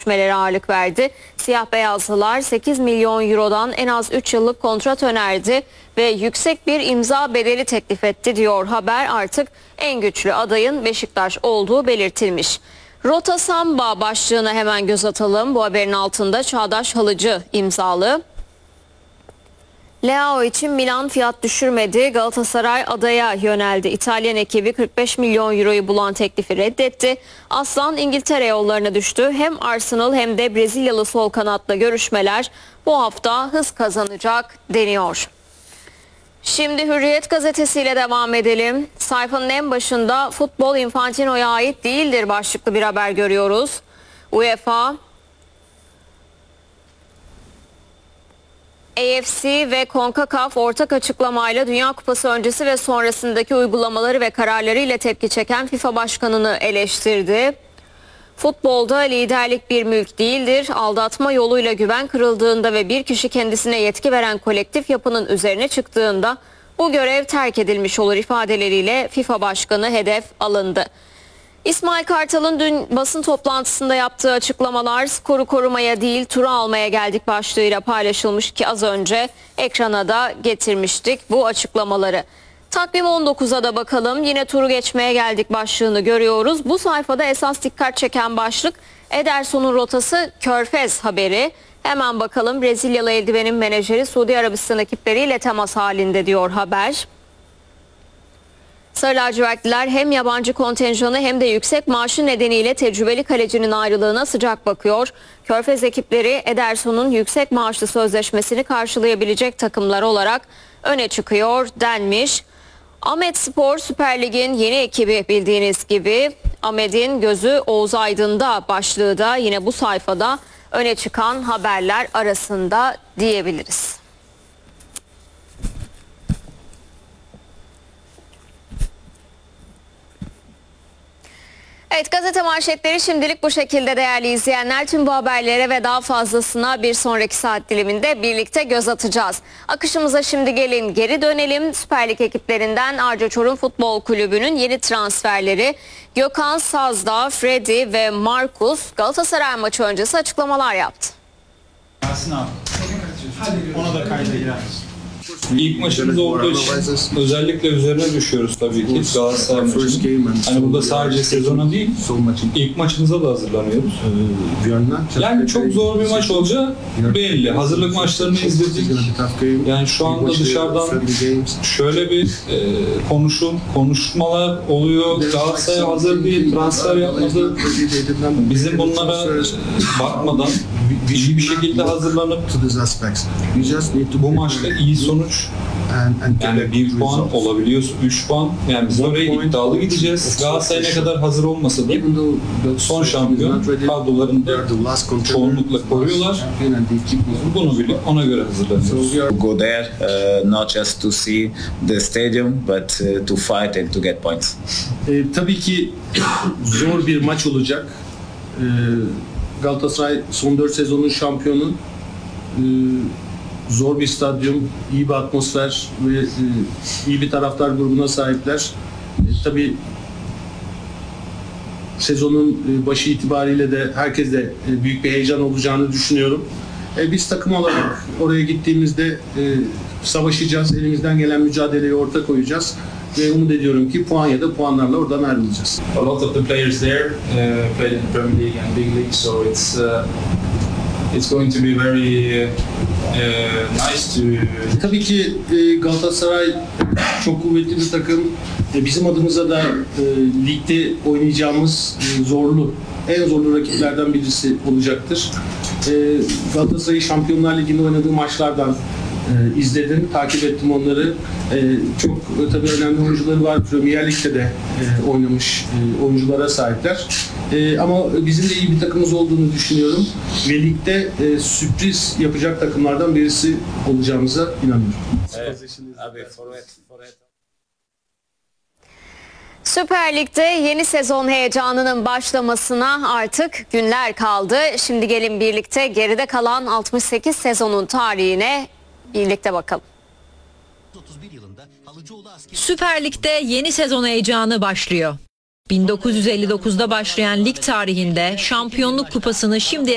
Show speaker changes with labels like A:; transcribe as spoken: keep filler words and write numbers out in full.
A: görüşmelere ağırlık verdi. Siyah beyazlılar sekiz milyon eurodan en az üç yıllık kontrat önerdi ve yüksek bir imza bedeli teklif etti diyor haber. Artık en güçlü adayın Beşiktaş olduğu belirtilmiş. Rota Samba başlığına hemen göz atalım. Bu haberin altında Çağdaş Halıcı imzalı. Leao için Milan fiyat düşürmedi. Galatasaray adaya yöneldi. İtalyan ekibi kırk beş milyon euroyu bulan teklifi reddetti. Aslan İngiltere yollarına düştü. Hem Arsenal hem de Brezilyalı sol kanatla görüşmeler bu hafta hız kazanacak deniyor. Şimdi Hürriyet gazetesiyle devam edelim. Sayfanın en başında futbol Infantino'ya ait değildir başlıklı bir haber görüyoruz. UEFA, A F C ve CONCACAF ortak açıklamayla Dünya Kupası öncesi ve sonrasındaki uygulamaları ve kararları ile tepki çeken FIFA Başkanı'nı eleştirdi. Futbolda liderlik bir mülk değildir. Aldatma yoluyla güven kırıldığında ve bir kişi kendisine yetki veren kolektif yapının üzerine çıktığında bu görev terk edilmiş olur ifadeleriyle FIFA Başkanı hedef alındı. İsmail Kartal'ın dün basın toplantısında yaptığı açıklamalar skoru korumaya değil turu almaya geldik başlığıyla paylaşılmış ki az önce ekrana da getirmiştik bu açıklamaları. Takvim on dokuza da bakalım, yine turu geçmeye geldik başlığını görüyoruz. Bu sayfada esas dikkat çeken başlık Ederson'un rotası Körfez haberi. Hemen bakalım, Brezilyalı eldivenin menajeri Suudi Arabistan ekipleriyle temas halinde diyor haber. Sarı lacivertliler hem yabancı kontenjanı hem de yüksek maaşı nedeniyle tecrübeli kalecinin ayrılığına sıcak bakıyor. Körfez ekipleri Ederson'un yüksek maaşlı sözleşmesini karşılayabilecek takımlar olarak öne çıkıyor denmiş. Ahmetspor Süper Lig'in yeni ekibi bildiğiniz gibi. Ahmet'in gözü Oğuz Aydın'da başlığı da yine bu sayfada öne çıkan haberler arasında diyebiliriz. Evet, gazete manşetleri şimdilik bu şekilde değerli izleyenler. Tüm bu haberlere ve daha fazlasına bir sonraki saat diliminde birlikte göz atacağız. Akışımıza şimdi gelin geri dönelim. Süper Lig ekiplerinden Arca Çorum Futbol Kulübü'nün yeni transferleri Gökhan Sazdağ, Freddy ve Markus Galatasaray maçı öncesi açıklamalar yaptı.
B: Yasin abi. Ona da kayda girer. İlk maçımız olduğu için özellikle üzerine düşüyoruz tabii ki Galatasaray maçının. Hani burada sadece sezona değil, ilk maçımıza da hazırlanıyoruz. Yani çok zor bir maç olacağı belli. Hazırlık maçlarını izledik. Yani şu anda dışarıdan şöyle bir e, konuşum, konuşmalar oluyor. Galatasaray hazır bir transfer yapmadı. Bizim bunlara bakmadan iyi bir şekilde hazırlanıp bu maçta iyi sonuç, yani bir puan olabiliyorsa üç puan, yani biz oraya iddialı gideceğiz. Galatasaray ne kadar hazır olmasa da son şampiyon kadrolarında çoğunlukla koruyorlar. Bunu bilip ona göre hazırlanıyoruz.
C: Go there, uh, not just to see the stadium, but uh, to fight and to get points.
D: E, tabii ki zor bir maç olacak. E, Galatasaray son dört sezonun şampiyonu. E, Zor bir stadyum, iyi bir atmosfer ve e, iyi bir taraftar grubuna sahipler. E, tabii sezonun e, başı itibariyle de herkes de e, büyük bir heyecan olacağını düşünüyorum. E, biz takım olarak oraya gittiğimizde e, savaşacağız, elimizden gelen mücadeleyi ortaya koyacağız ve umut ediyorum ki puan ya da puanlarla oradan ayrılacağız.
B: A lot of the players there uh, played in the Premier League and Big League, so it's uh, it's going to be very uh, uh, nice to.
D: Tabii ki e, Galatasaray çok kuvvetli bir takım. E, bizim adımıza da e, ligde oynayacağımız e, zorlu, en zorlu rakiplerden birisi olacaktır. E, Galatasaray Şampiyonlar Ligi'nde oynadığı maçlardan e, izledim, takip ettim onları. E, çok e, tabii önemli oyuncuları var. Premier Lig'de de e, oynamış e, oyunculara sahipler. E, ama bizim de iyi bir takımımız olduğunu düşünüyorum. Ve ligde e, sürpriz yapacak takımlardan birisi olacağımıza inanıyorum.
C: Evet. Abi, forvet, forvet.
A: Süper Lig'de yeni sezon heyecanının başlamasına artık günler kaldı. Şimdi gelin birlikte geride kalan altmış sekiz sezonun tarihine birlikte bakalım.
E: Süper Lig'de yeni sezon heyecanı başlıyor. bin dokuz yüz elli dokuzda başlayan lig tarihinde şampiyonluk kupasını şimdi